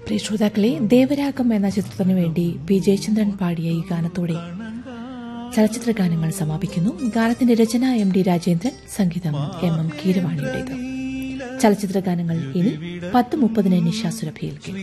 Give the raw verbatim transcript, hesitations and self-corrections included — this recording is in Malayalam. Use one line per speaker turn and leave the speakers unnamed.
പ്രിയ ശ്രോതാക്കളെ, ദേവരാഗം എന്ന ചിത്രത്തിനു വേണ്ടി പി ജയചന്ദ്രൻ പാടിയ ഈ ഗാനത്തോടെ ചലച്ചിത്ര ഗാനങ്ങൾ സമാപിക്കുന്നു. ഗാനത്തിന്റെ രചന എം ഡി രാജേന്ദ്രൻ, സംഗീതം എം എം കീരവാണിയുടേത്. ചലച്ചിത്ര ഗാനങ്ങൾ ഇനി പത്ത് മുപ്പതിന് നിശാസുരഭിയിൽ കേൾക്കും.